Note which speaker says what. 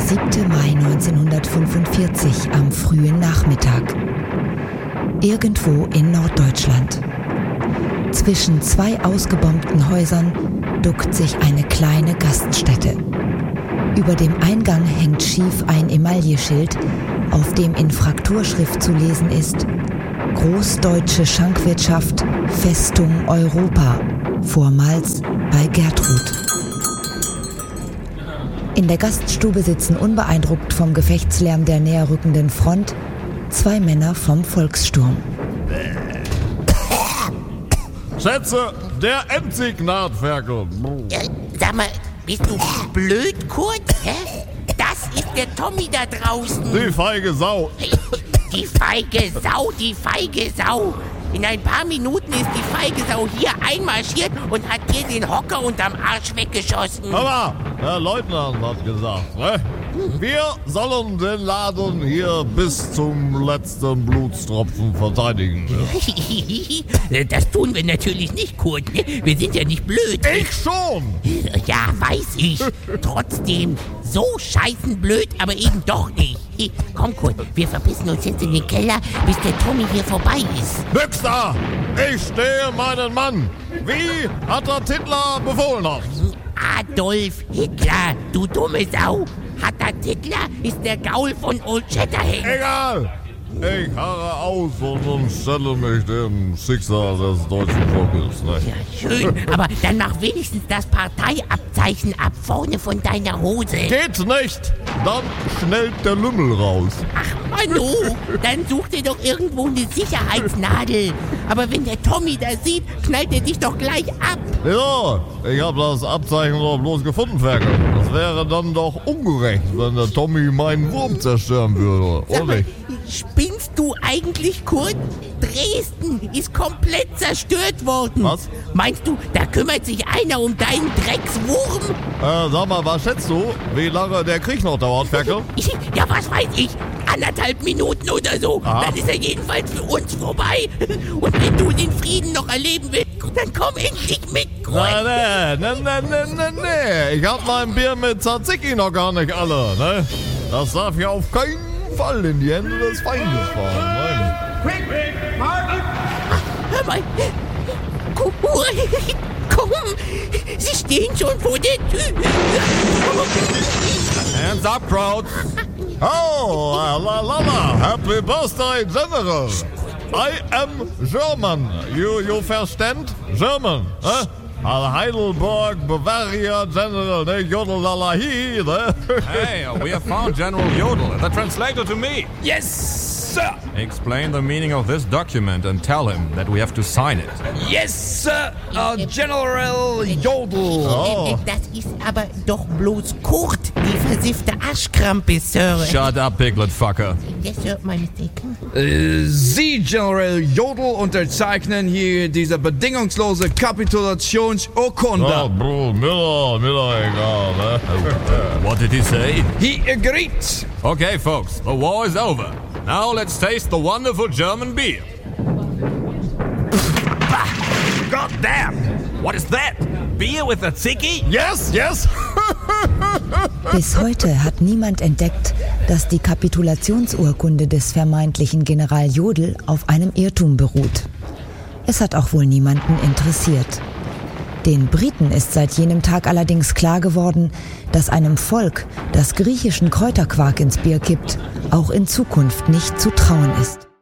Speaker 1: 7. Mai 1945 am frühen Nachmittag. Irgendwo in Norddeutschland. Zwischen zwei ausgebombten Häusern duckt sich eine kleine Gaststätte. Über dem Eingang hängt schief ein Emailleschild, auf dem in Frakturschrift zu lesen ist: Großdeutsche Schankwirtschaft, Festung Europa, vormals bei Gertrud. In der Gaststube sitzen unbeeindruckt vom Gefechtslärm der näher rückenden Front zwei Männer vom Volkssturm.
Speaker 2: Schätze, der Endsignatferkel.
Speaker 3: Sag mal, bist du blöd, Kurt? Hä? Das ist der Tommy da draußen.
Speaker 2: Die feige Sau.
Speaker 3: Die feige Sau, die feige Sau. In ein paar Minuten ist die feige Sau hier einmarschiert und hat dir den Hocker unterm Arsch weggeschossen.
Speaker 2: Aber der Leutnant hat gesagt, ne? Wir sollen den Laden hier bis zum letzten Blutstropfen verteidigen.
Speaker 3: Das tun wir natürlich nicht, Kurt. Wir sind ja nicht blöd.
Speaker 2: Ich schon!
Speaker 3: Ja, weiß ich. Trotzdem, so scheißen blöd, aber eben doch nicht. Komm, Kurt, wir verpissen uns jetzt in den Keller, bis der Tommy hier vorbei ist.
Speaker 2: Nix da! Ich stehe meinen Mann! Wie hat der Titler befohlen hat?
Speaker 3: Adolf Hitler, du dumme Sau. Hatter Titler ist der Gaul von Old Shatterhand.
Speaker 2: Egal! Ich harre aus und stelle mich dem Schicksal des deutschen Volkes. Ne?
Speaker 3: Ja, schön, aber dann mach wenigstens das Parteiabzeichen ab vorne von deiner Hose.
Speaker 2: Geht nicht! Dann schnellt der Lümmel raus.
Speaker 3: Ach, Manu, dann such dir doch irgendwo eine Sicherheitsnadel. Aber wenn der Tommy das sieht, knallt er dich doch gleich ab.
Speaker 2: Ja, ich hab das Abzeichen doch bloß gefunden, Ferkel. Das wäre dann doch ungerecht, wenn der Tommy meinen Wurm zerstören würde, oder nicht?
Speaker 3: Spinnst du eigentlich, Kurt? Dresden ist komplett zerstört worden.
Speaker 2: Was?
Speaker 3: Meinst du, da kümmert sich einer um deinen Dreckswurm?
Speaker 2: Sag mal, was schätzt du, wie lange der Krieg noch dauert, Ferkel?
Speaker 3: Ja, was weiß ich. 1,5 Minuten oder so.
Speaker 2: Aha.
Speaker 3: Dann ist er jedenfalls für uns vorbei. Und wenn du den Frieden noch erleben willst, dann komm endlich mit, Kurt.
Speaker 2: Nee. Ich hab mein Bier mit Tzatziki noch gar nicht alle, ne? Das darf ja auf keinen Fall in die Hände des Feindes fahren, nein.
Speaker 4: Quick, Martin!
Speaker 3: Hör mal. Komm, sie stehen schon vor der Tür.
Speaker 2: Hands up, crowd! Oh, la, happy birthday, General! I am German. You understand? German, eh? Heidelberg, Bavaria, General, ne? Jodel-la-la-hi, ne?
Speaker 5: Hey, we have found General Jodl, the translator to me.
Speaker 4: Yes, sir!
Speaker 5: Explain the meaning of this document and tell him that we have to sign it.
Speaker 4: Yes, sir! General Jodl!
Speaker 2: Oh.
Speaker 3: Das ist aber doch bloß Kurt, die versiffte Arschkrampe, Sir.
Speaker 5: Shut up, piglet fucker.
Speaker 3: Yes, Sir, my mistake.
Speaker 4: Sie, General Jodl, unterzeichnen hier diese bedingungslose Kapitulationsurkunde.
Speaker 2: Oh, Bro, Miller, egal, ne?
Speaker 5: What did he say?
Speaker 4: He agreed.
Speaker 5: Okay, folks, the war is over. Now let's taste the wonderful German beer.
Speaker 4: God damn!
Speaker 5: What is that? Beer with a tzatziki?
Speaker 2: Yes!
Speaker 1: Bis heute hat niemand entdeckt, dass die Kapitulationsurkunde des vermeintlichen General Jodl auf einem Irrtum beruht. Es hat auch wohl niemanden interessiert. Den Briten ist seit jenem Tag allerdings klar geworden, dass einem Volk, das griechischen Kräuterquark ins Bier kippt, auch in Zukunft nicht zu trauen ist.